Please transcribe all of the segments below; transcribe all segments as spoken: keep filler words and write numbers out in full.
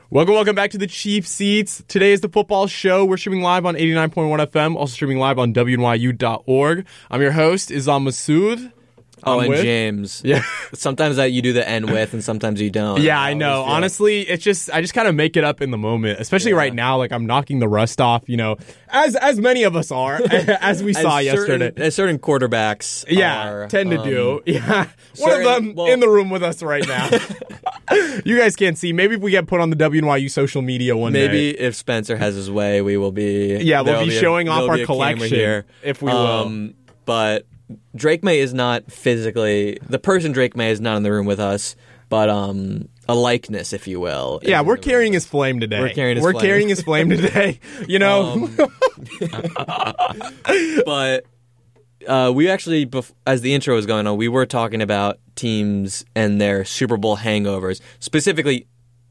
Welcome, welcome back to the Cheap Seats. Today is the football show. We're streaming live on eighty-nine point one F M, also streaming live on W N Y U dot org. I'm your host, Izam Masood. Oh, I'm and with. James. Yeah. Sometimes that you do the N with, and sometimes you don't. Yeah, I know. Honestly, it's just I just kind of make it up in the moment, especially yeah. right now. Like I'm knocking the rust off, you know, as as many of us are, as we saw as yesterday. Certain, as certain quarterbacks, yeah, are, tend to um, do. Yeah, certain, one of them well, in the room with us right now. You guys can't see. Maybe if we get put on the W N Y U social media one maybe day. Maybe if Spencer has his way, we will be. Yeah, we'll be, be showing a, off our be collection here, if we um, will. But Drake May is not physically the person. Drake May is not in the room with us, but um, a likeness, if you will. Yeah, we're carrying his flame today. We're carrying his we're flame. carrying his flame today. You know, um, but. Uh, we actually, bef- as the intro was going on, we were talking about teams and their Super Bowl hangovers, specifically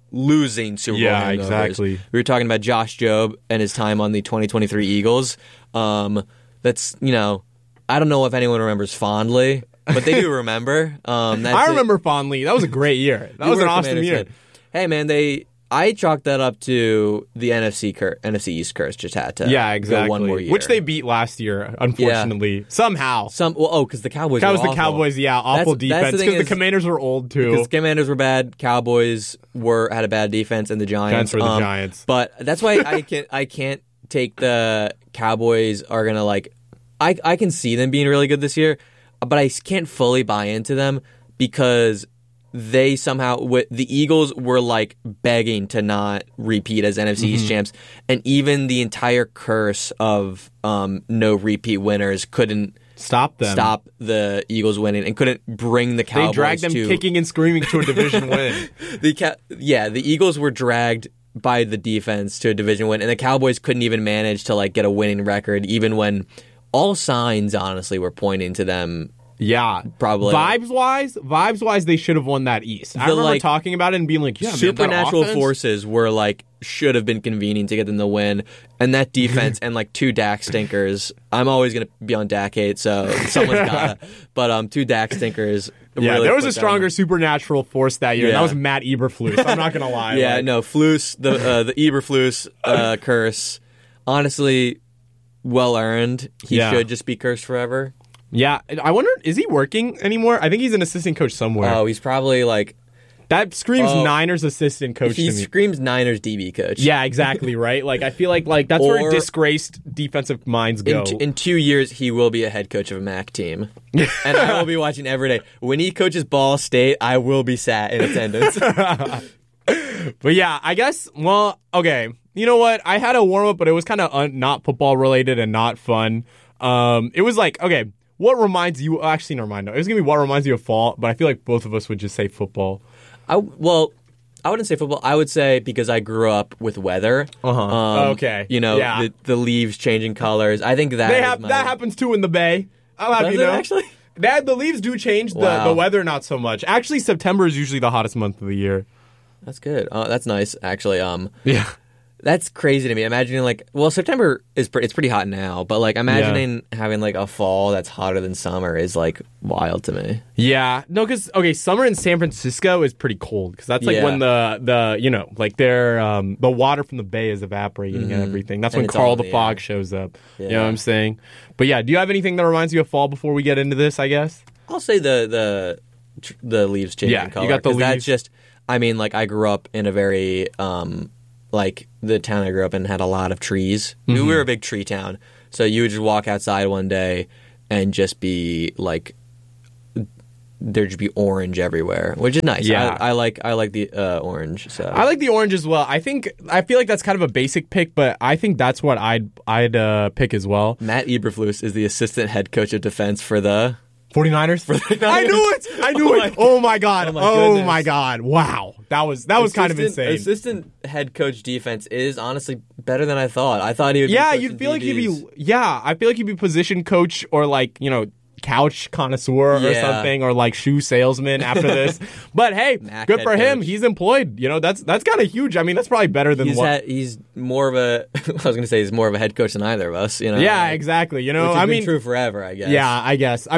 losing Super Bowl yeah, hangovers. exactly. We were talking about Josh Jobe and his time on the twenty twenty-three Eagles. Um, that's, you know, I don't know if anyone remembers fondly, but they do remember. Um, that's I it. remember fondly. That was a great year. That You was were an a awesome Commanders year. fan. Hey, man, they... I chalked that up to the N F C cur- N F C East curse just had to yeah, go exactly. one more year. Which they beat last year, unfortunately. Yeah. Somehow. Some well, oh, because the Cowboys. That were was the awful. Cowboys. Yeah, awful that's, defense because the, the Commanders were old too. Because Commanders were bad, Cowboys were had a bad defense, and the Giants. Giants were the um, Giants. But that's why I can I can't take the Cowboys are gonna like. I I can see them being really good this year, but I can't fully buy into them because. They somehow, the Eagles were like begging to not repeat as N F C East mm-hmm. champs, and even the entire curse of um, no repeat winners couldn't stop them, stop the Eagles winning, and couldn't bring the Cowboys. They dragged them to, kicking and screaming to a division win. The yeah, the Eagles were dragged by the defense to a division win, and the Cowboys couldn't even manage to like get a winning record, even when all signs honestly were pointing to them. Yeah, probably. Vibes wise, vibes wise, they should have won that East. I the, remember like, talking about it and being like, "Yeah, supernatural man, forces were like should have been convening to get them the win." And that defense and like two Dak stinkers. I'm always gonna be on Dak hate, so someone's gotta. But um, two Dak stinkers. Yeah, really there was a them. stronger supernatural force that year. Yeah. And that was Matt Eberflus. I'm not gonna lie. yeah, like. no, Flus, the uh, the Eberflus uh, curse. Honestly, well earned. He yeah. should just be cursed forever. Yeah, I wonder, is he working anymore? I think he's an assistant coach somewhere. Oh, he's probably like... That screams oh, Niners assistant coach he to me. He screams Niners D B coach. Yeah, exactly, right? Like, I feel like like that's or, where disgraced defensive minds go. In, t- in two years, he will be a head coach of a M A C team. And I will be watching every day. When he coaches Ball State, I will be sat in attendance. But yeah, I guess, well, okay. You know what? I had a warm-up, but it was kind of un- not football-related and not fun. Um, it was like, okay... What reminds you? Actually, never mind. No, it was gonna be what reminds you of fall, but I feel like both of us would just say football. I well, I wouldn't say football. I would say because I grew up with weather. Uh huh. Um, okay. You know, yeah. the, the leaves changing colors. I think that they is have, my... that happens too in the Bay. I'll have Does you it know. Actually, that the leaves do change. The wow. the weather not so much. Actually, September is usually the hottest month of the year. That's good. Uh, that's nice. Actually, um, yeah. That's crazy to me. Imagining like, well, September is pre- it's pretty hot now, but like imagining yeah. having like a fall that's hotter than summer is like wild to me. Yeah, no, because okay, summer in San Francisco is pretty cold because that's like yeah. when the the you know like their um the water from the bay is evaporating mm-hmm. and everything. That's and when Carl the, the Fog air. shows up. Yeah. You know what I'm saying? But yeah, do you have anything that reminds you of fall before we get into this? I guess I'll say the the the leaves changing yeah, color. You got the leaves. That's just. I mean, like I grew up in a very um. Like, the town I grew up in had a lot of trees. Mm-hmm. We were a big tree town. So you would just walk outside one day and just be, like, there'd just be orange everywhere, which is nice. Yeah. I, I like I like the uh, orange. So I like the orange as well. I think, I feel like that's kind of a basic pick, but I think that's what I'd, I'd uh, pick as well. Matt Eberflus is the assistant head coach of defense for the... forty-niners? forty-niners. I knew it! I knew oh it! My oh my god! Oh my, oh my god! Wow. That was that was assistant, kind of insane. Assistant head coach defense is honestly better than I thought. I thought he would Yeah, be you'd feel D Bs. like he'd be yeah, I feel like he'd be position coach or like, you know, couch connoisseur yeah. or something, or like shoe salesman after this. But hey, Mac good for him. coach. He's employed. You know, that's that's kind of huge. I mean, that's probably better than He's what. had, he's more of a. I was going to say he's more of a head coach than either of us. You know. Yeah, like, exactly. You know, which has I been mean, true forever. I guess. yeah, I guess. I mean,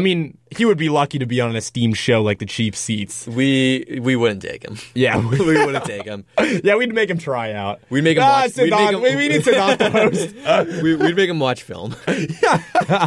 he would be lucky to be on an esteemed show like the Chiefs seats. We we wouldn't take him. Yeah, we wouldn't take him. Yeah, we'd make him try out. We'd make him ah, watch. Siddhant, We'd make him, we, we need Siddhant to host. we, we'd make him watch film. Yeah.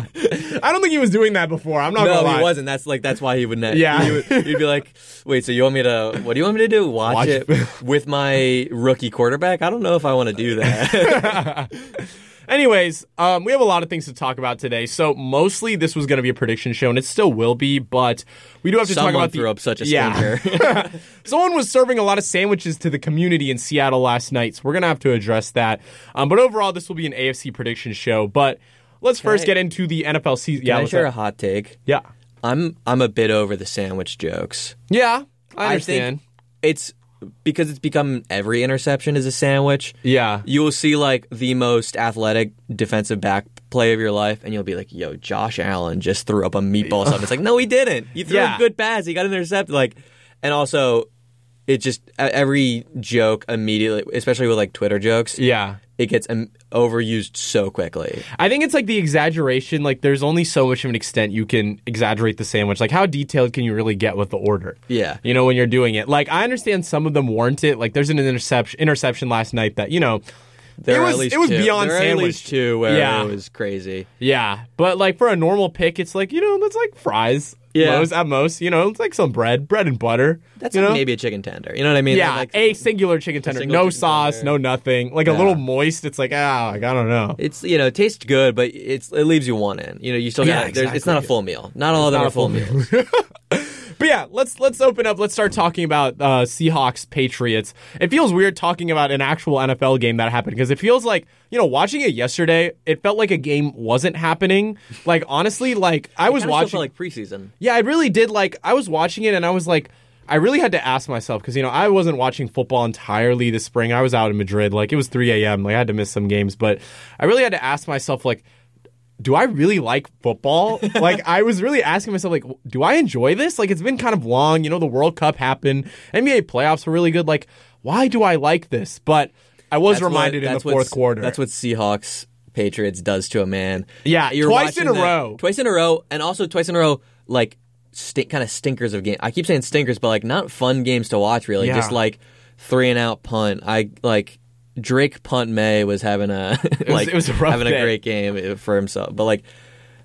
I don't think he was doing that before. I'm not no, gonna lie. he wasn't. That's like that's why he would not. Yeah. he would, he'd be like, "Wait, so you want me to? What do you want me to do? Watch, Watch it it. with my rookie quarterback? I don't know if I want to do that." Anyways, um, we have a lot of things to talk about today. So mostly this was going to be a prediction show, and it still will be. But we do have to Someone talk about threw the up such a yeah. stinker. Someone was serving a lot of sandwiches to the community in Seattle last night, so we're going to have to address that. Um, but overall, this will be an A F C prediction show. But let's Can first I- get into the N F L season. Can Yeah, I what's share a up? hot take? yeah, I'm I'm a bit over the sandwich jokes. yeah. I I understand. think it's because it's become every interception is a sandwich. yeah, You will see like the most athletic defensive back play of your life, and you'll be like, "Yo, Josh Allen just threw up a meatball." Something. It's like, no, he didn't. He threw Yeah. a good pass. He got intercepted. Like, and also, it just every joke immediately, especially with like Twitter jokes, yeah. it gets um, overused so quickly. I think it's like the exaggeration. Like, there's only so much of an extent you can exaggerate the sandwich. Like, how detailed can you really get with the order? Yeah. You know, when you're doing it. Like, I understand some of them warrant it. Like, there's an interception interception last night that, you know, There it are was at least it was two. beyond there are sandwich. At least two where Yeah. it was crazy. Yeah. But, like, for a normal pick, it's like, you know, that's like fries. Yeah. Most, at most, you know, it's like some bread, bread and butter. That's you like know? maybe a chicken tender. You know what I mean? Yeah, Like, a singular chicken tender. single No chicken sauce, tender. no nothing. Like a Yeah. little moist. It's like, ah, like, I don't know. it's you know it tastes good, but it's it leaves you wanting. You know, you still Yeah, got there's it's not a exactly. full meal. Not all of them not are a full full meal. meals. But yeah, let's let's open up. Let's start talking about uh, Seahawks Patriots. It feels weird talking about an actual N F L game that happened because it feels like, you know, watching it yesterday, it felt like a game wasn't happening. Like, honestly, like I was Kinda still watching. felt like preseason. Yeah, I really did. Like, I was watching it and I was like, I really had to ask myself because, you know, I wasn't watching football entirely this spring. I was out in Madrid. Like, it was three a.m. Like, I had to miss some games. But I really had to ask myself, like, do I really like football? Like, I was really asking myself, like, do I enjoy this? Like, it's been kind of long. You know, the World Cup happened. N B A playoffs were really good. Like, why do I like this? But I was That's reminded what- in the that's fourth what's- quarter. That's what Seahawks Patriots does to a man. Yeah, You're twice in watching a that- row. Twice in a row, and also twice in a row, like stink, kind of stinkers of game. I keep saying stinkers, but like not fun games to watch. Really, Yeah. just like three and out punt. I like Drake Punt May was having a like it was a rough having day. a great game for himself, but like.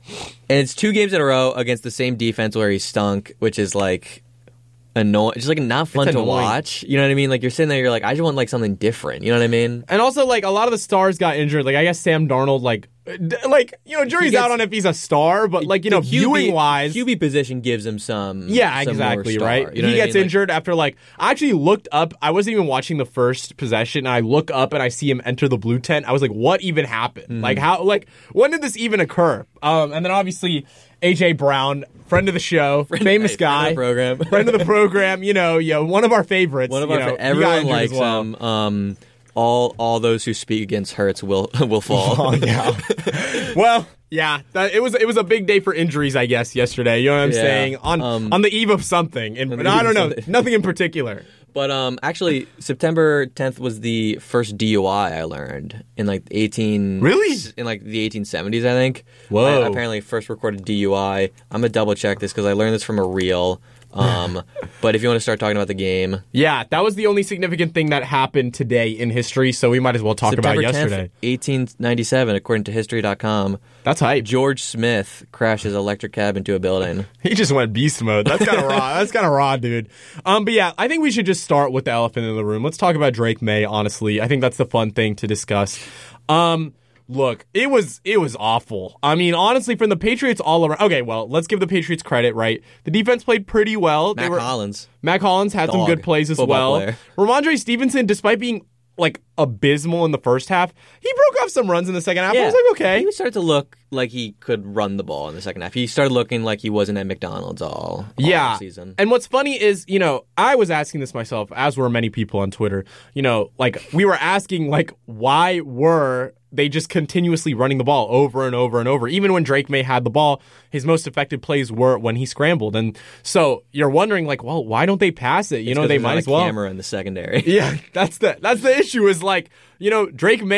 And it's two games in a row against the same defense where he stunk, which is like annoying. Just like not fun It's to annoying. watch. You know what I mean? Like you're sitting there, you're like, I just want like something different. You know what I mean? And also, like, a lot of the stars got injured. Like, I guess Sam Darnold, like, d- like you know, jury's gets- out on if he's a star, but, like, you know, The Q B viewing wise. Q B position gives him some. Yeah, some exactly, more star, right? You know he what I gets mean? Like, injured after, like, I actually looked up. I wasn't even watching the first possession. And I look up and I see him enter the blue tent. I was like, what even happened? Mm-hmm. Like, how, like, when did this even occur? Um, and then obviously, A J Brown, friend of the show, famous hey, guy. friend of the program. friend of the program, you know, yeah, one of our favorites. One of you our know, fa- he got everyone injured likes as well. him. Um, all all those who speak against Hurts will will fall. Oh, yeah. Well, yeah, that, it was it was a big day for injuries, I guess, yesterday. You know what I'm Yeah. saying? On Um, on the eve of something, and the I eve don't of know, something. nothing in particular. But um, actually, September tenth was the first D U I I learned in like eighteen. Really? In like the eighteen seventies, I think. Whoa. I apparently first recorded D U I. I'm gonna double check this because I learned this from a reel. Um, but if you want to start talking about the game, Yeah, that was the only significant thing that happened today in history, so we might as well talk September about tenth, yesterday. eighteen ninety-seven, according to history dot com, That's hype. George Smith crashes electric cab into a building. He just went beast mode. That's kind of raw. That's kind of raw, dude. Um, but yeah, I think we should just start with the elephant in the room. Let's talk about Drake May. Honestly, I think that's the fun thing to discuss. Um, look, it was it was awful. I mean, honestly, from the Patriots all around. Okay, well, let's give the Patriots credit. Right, the defense played pretty well. Matt they were, Collins. Matt Collins had some Dog. good plays as Football well. player. Ramondre Stevenson, despite being like abysmal in the first half, he broke off some runs in the second half. I was like, okay. He started to look like he could run the ball in the second half. He started looking like he wasn't at McDonald's all, all Yeah. season. And what's funny is, you know, I was asking this myself, as were many people on Twitter. You know, like, we were asking, like, why were they just continuously running the ball over and over and over? Even when Drake May had the ball, his most effective plays were when he scrambled. And so you're wondering, like, well, why don't they pass it? You It's know, 'cause they there's might not as a well. camera in the secondary. Yeah, that's the that's the issue is, like, you know, Drake May,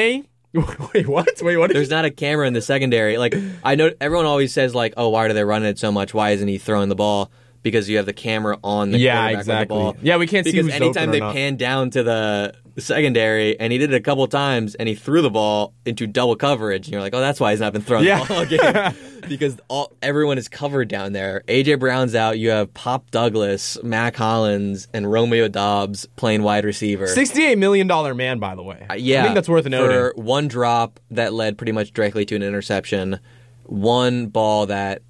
Wait, what? Wait, what? There's not a camera in the secondary. Like I know everyone always says like, oh, why are they running it so much? Why isn't he throwing the ball? Because you have the camera on the yeah, quarterback exactly. with the ball. Yeah, we can't see because who's anytime open or they not. pan down to the secondary, and he did it a couple times, and he threw the ball into double coverage, and you're like, oh, that's why he's not been throwing Yeah. the ball all game. Because all everyone is covered down there. A J Brown's out. You have Pop Douglas, Mac Hollins, and Romeo Dobbs playing wide receiver. sixty-eight million dollars man, by the way. Uh, yeah, I think that's worth noting. For one drop that led pretty much directly to an interception, one ball that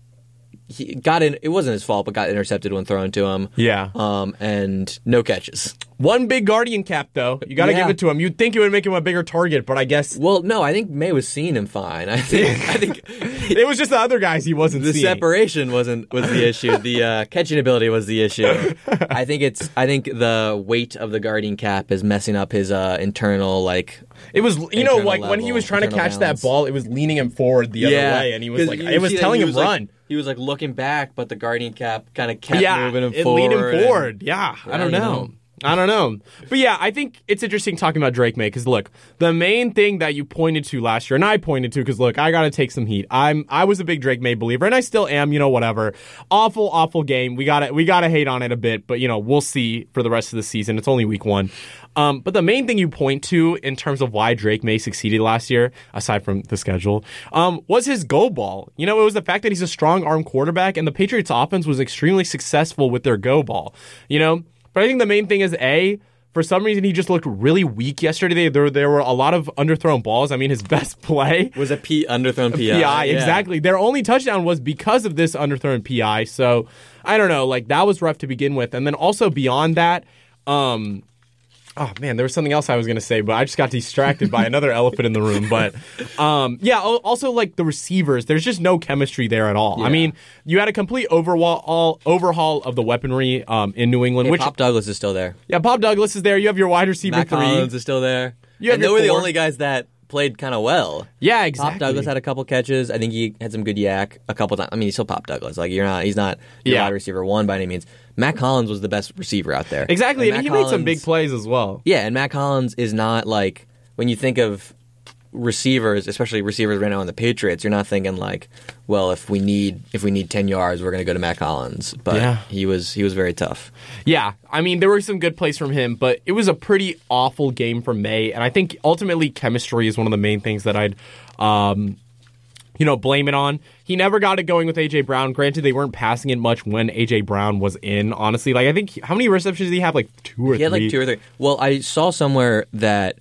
he got in. It wasn't his fault, but got intercepted when thrown to him. Yeah. Um, and no catches. One big Guardian cap, though. You got to Yeah. give it to him. You'd think it would make him a bigger target, but I guess Well, no, I think May was seeing him fine. I think I think it was just the other guys he wasn't the seeing. separation wasn't was the issue. The uh, catching ability was the issue. I think it's I think the weight of the Guardian cap is messing up his uh, internal like. It was, you know, Internal like when he level, was trying to internal catch balance. that ball, it was leaning him forward the other way, and he was 'cause like, you it was see that telling he him was, like- run. he was like looking back, but the Guardian cap kind of kept Yeah, moving him it forward. leaned him and- forward. Yeah, I Yeah, don't you know. know. I don't know. But yeah, I think it's interesting talking about Drake May because look, the main thing that you pointed to last year, and I pointed to because look, I got to take some heat. I'm I was a big Drake May believer, and I still am. You know, whatever. Awful, awful game. We got to we got to hate on it a bit, but you know, we'll see for the rest of the season. It's only week one. Um, but the main thing you point to in terms of why Drake May succeeded last year, aside from the schedule, um, was his go ball. You know, it was the fact that he's a strong arm quarterback, and the Patriots offense was extremely successful with their go ball. You know, but I think the main thing is A, for some reason, he just looked really weak yesterday. There, there were a lot of underthrown balls. I mean, his best play Was a P underthrown P I. P I, yeah. exactly. Their only touchdown was because of this underthrown P I. So I don't know, like that was rough to begin with. And then also beyond that, um, oh man, there was something else I was gonna say, but I just got distracted by another elephant in the room. But um, yeah, al- also like the receivers, there's just no chemistry there at all. I Yeah. mean, you had a complete overhaul all, overhaul of the weaponry um, in New England, Yeah, which Pop Douglas is still there. yeah, Bob Douglas is there. You have your wide receiver Mac three. Hollins is still there. You have and they your were the four. only guys that played kind of well. Yeah, exactly. Pop Douglas had a couple catches. I think he had some good yak a couple times. I mean, he's still Pop Douglas. Like you're not, he's not your Yeah. wide receiver one by any means. Mac Hollins was the best receiver out there. Exactly, and, Mac he made some Hollins- big plays as well. Yeah, and Mac Hollins is not like when you think of receivers, especially receivers right now on the Patriots. You're not thinking like, well, if we need if we need ten yards, we're going to go to Mac Hollins. But Yeah. he was he was very tough. Yeah, I mean, there were some good plays from him, but it was a pretty awful game from May, and I think ultimately chemistry is one of the main things that I'd, um, you know, blame it on. He never got it going with A J Brown. Granted, they weren't passing it much when A J Brown was in, honestly. Like, I think, how many receptions did he have? Like, two or He had three? like two or three. Well, I saw somewhere that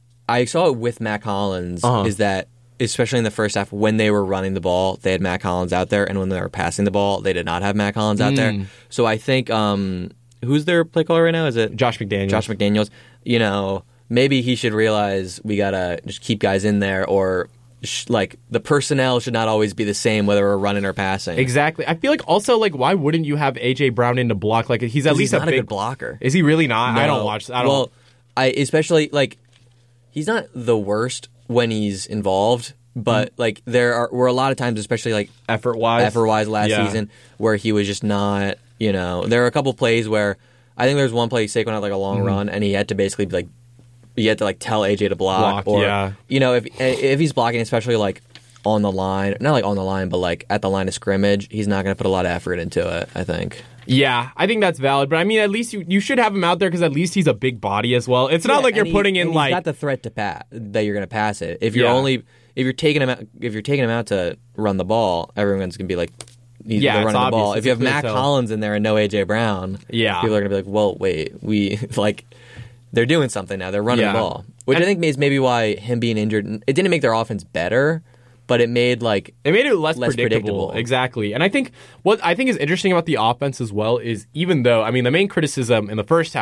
I saw it with Mac Hollins Uh-huh. is that especially in the first half when they were running the ball, they had Mac Hollins out there, and when they were passing the ball, they did not have Mac Hollins out Mm. there. So I think um, who's their play caller right now? Is it Josh McDaniels. Josh McDaniels. You know, maybe he should realize we gotta just keep guys in there, or sh- like the personnel should not always be the same whether we're running or passing. Exactly. I feel like also, like, why wouldn't you have A J Brown in to block? Like, he's at 'Cause least he's not a big a good blocker. Is he really not? I don't No. watch. I don't. Well, I especially like he's not the worst when he's involved, but Mm-hmm. like there are were a lot of times, especially like effort wise. effort wise last Yeah. season, where he was just not. You know, there are a couple plays where I think there's one play Saquon had like a long Mm-hmm. run, and he had to basically be like he had to like tell A J to block, Block, or yeah. you know if if he's blocking, especially like on the line, not like on the line, but like at the line of scrimmage, he's not going to put a lot of effort into it. I think. Yeah, I think that's valid. But I mean, at least you, you should have him out there because at least he's a big body as well. It's not Yeah, like you're and he- putting in and like he's got the threat to pass that you're going to pass it. If you're Yeah. only if you're taking him out if you're taking him out to run the ball, everyone's going to be like, he's Yeah, they're it's running the obvious. ball. It's If you have clear Mac tell. Hollins in there and no A J Brown, Yeah. people are going to be like, well, wait, we like they're doing something now. They're running Yeah. the ball, which And- I think is maybe why him being injured. It didn't make their offense better, but it made like It made it less, less predictable. predictable. Exactly. And I think what I think is interesting about the offense as well is even though, I mean, the main criticism in the first half